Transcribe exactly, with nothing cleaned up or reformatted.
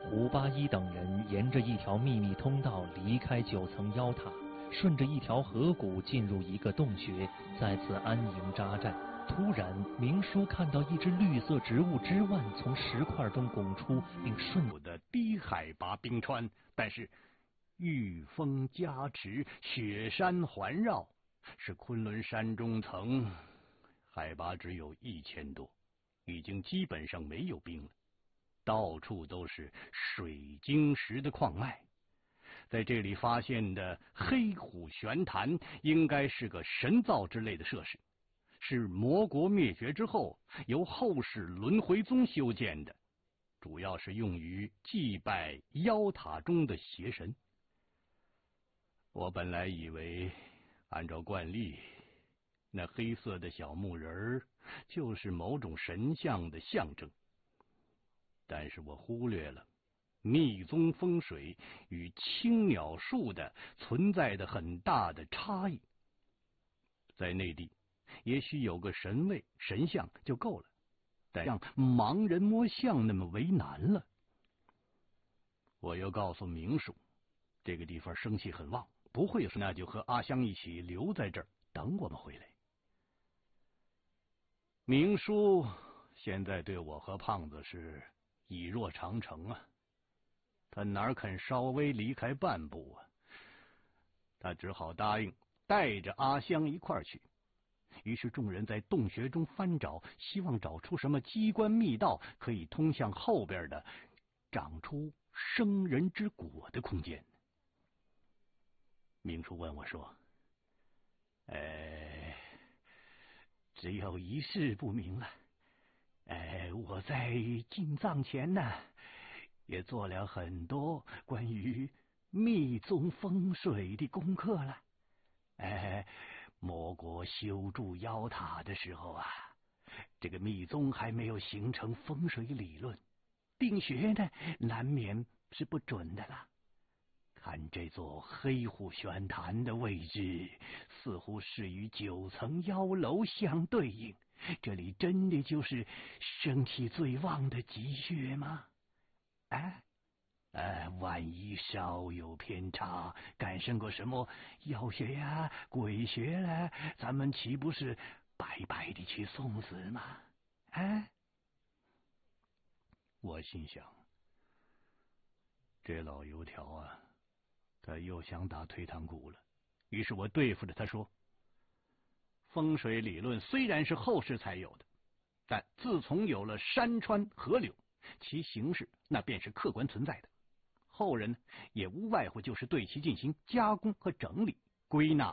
胡八一等人沿着一条秘密通道离开九层妖塔，顺着一条河谷进入一个洞穴，在此安营扎寨。突然，明叔看到一只绿色植物之腕从石块中拱出，并顺的低海拔冰川，但是御风加持，雪山环绕，使昆仑山中层海拔只有一千多，已经基本上没有冰了，到处都是水晶石的矿脉。在这里发现的黑虎玄坛应该是个神造之类的设施，是魔国灭绝之后由后世轮回宗修建的，主要是用于祭拜妖塔中的邪神。我本来以为按照惯例，那黑色的小木人儿就是某种神像的象征，但是我忽略了密宗风水与青鸟术的存在的很大的差异。在内地也许有个神位神像就够了，但让盲人摸象那么为难了。我又告诉明叔，这个地方生气很旺，不会有事，那就和阿香一起留在这儿等我们回来。明叔现在对我和胖子是以若长城啊，他哪肯稍微离开半步啊？他只好答应带着阿香一块儿去。于是众人在洞穴中翻找，希望找出什么机关密道，可以通向后边的长出生人之果的空间。明叔问我说：“呃，只有一事不明了。呃，我在进藏前呢，也做了很多关于密宗风水的功课了。呃。”魔国修筑妖塔的时候啊，这个密宗还没有形成风水理论，定穴呢难免是不准的了。看这座黑虎玄坛的位置，似乎是与九层妖楼相对应，这里真的就是生气最旺的吉穴吗？啊？呃，万一稍有偏差，赶上个什么妖穴呀、鬼穴啦，咱们岂不是白白的去送死吗？啊！我心想，这老油条啊，他又想打退堂鼓了。于是我对付着他说：“风水理论虽然是后世才有的，但自从有了山川河流，其形式那便是客观存在的。后人呢，也无外乎就是对其进行加工和整理、归纳